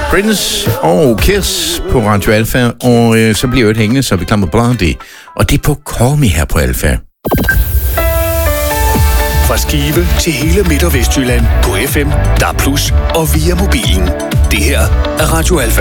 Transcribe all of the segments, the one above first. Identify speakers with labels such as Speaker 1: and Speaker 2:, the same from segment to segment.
Speaker 1: Prince og Kiss på Radio Alfa, og så bliver det hængende, så vi klammer Blondie. Og det er på Call Me her på Alfa.
Speaker 2: Fra Skive til hele Midt- og Vestjylland på FM, DAB+, og via mobilen. Det her er Radio Alfa.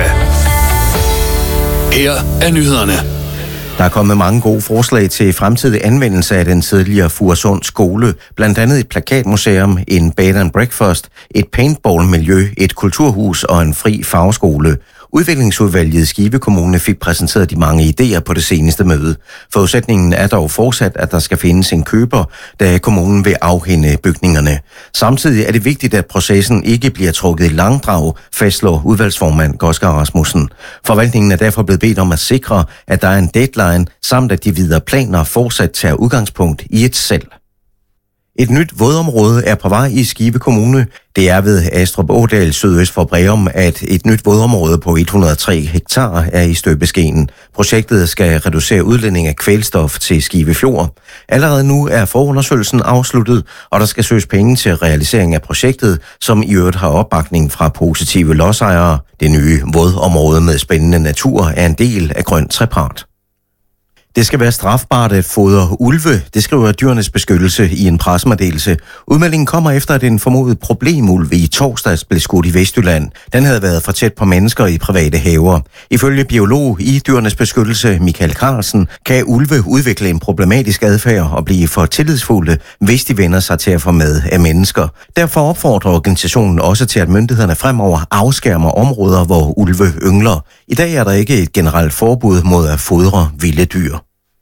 Speaker 2: Her er nyhederne.
Speaker 3: Der er kommet mange gode forslag til fremtidig anvendelse af den tidligere Furesund skole. Blandt andet et plakatmuseum, en bed and breakfast, et paintball-miljø, et kulturhus og en fri farveskole. Udviklingsudvalget i Skive Kommune fik præsenteret de mange idéer på det seneste møde. Forudsætningen er dog fortsat, at der skal findes en køber, da kommunen vil afhænde bygningerne. Samtidig er det vigtigt, at processen ikke bliver trukket i langdrag, fastslår udvalgsformand Gosker Rasmussen. Forvaltningen er derfor blevet bedt om at sikre, at der er en deadline, samt at de videre planer fortsat tager udgangspunkt i et salg. Et nyt vådområde er på vej i Skive Kommune. Det er ved Astrup Ådal sydøst for Breum, at et nyt vådområde på 103 hektar er i støbeskeen. Projektet skal reducere udledning af kvælstof til Skive Fjord. Allerede nu er forundersøgelsen afsluttet, og der skal søges penge til realisering af projektet, som i øvrigt har opbakning fra positive lodsejere. Det nye vådområde med spændende natur er en del af Grøn Trepart. Det skal være strafbart at fodre ulve, det skriver Dyrenes Beskyttelse i en pressemeddelelse. Udmeldingen kommer efter, at en formodet problemulv i torsdags blev skudt i Vestjylland. Den havde været for tæt på mennesker i private haver. Ifølge biolog i Dyrenes Beskyttelse, Michael Carlsen, kan ulve udvikle en problematisk adfærd og blive for tillidsfulde, hvis de vender sig til at få mad af mennesker. Derfor opfordrer organisationen også til, at myndighederne fremover afskærmer områder, hvor ulve yngler. I dag er der ikke et generelt forbud mod at fodre vilde dyr.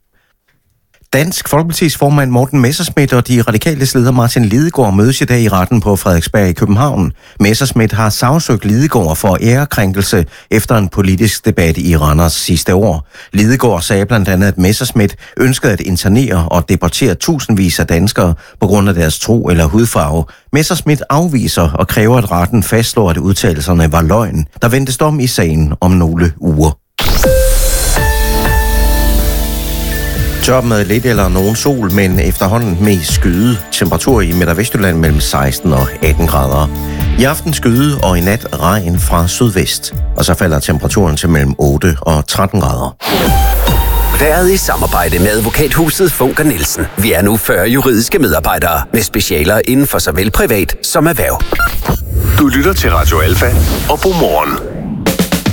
Speaker 3: Dansk Folkepartis formand Morten Messerschmidt og de radikale leder Martin Lidegaard mødes i dag i retten på Frederiksberg i København. Messerschmidt har sagsøgt Lidegaard for ærekrænkelse efter en politisk debat i Randers sidste år. Lidegaard sagde blandt andet, at Messerschmidt ønskede at internere og deportere tusindvis af danskere på grund af deres tro eller hudfarve. Messerschmidt afviser og kræver, at retten fastslår, at udtalelserne var løgn. Der ventes dom i sagen om nogle uger. Tørt med lidt eller nogen sol, men efterhånden mest skyde. Temperatur i Midt- og Vestjylland mellem 16 og 18 grader. I aften skyde og i nat regn fra sydvest. Og så falder temperaturen til mellem 8 og 13 grader.
Speaker 4: Været i samarbejde med advokathuset Funk & Nielsen. Vi er nu 40 juridiske medarbejdere med specialer inden for såvel privat som erhverv.
Speaker 2: Du lytter til Radio Alfa og Godmorgen.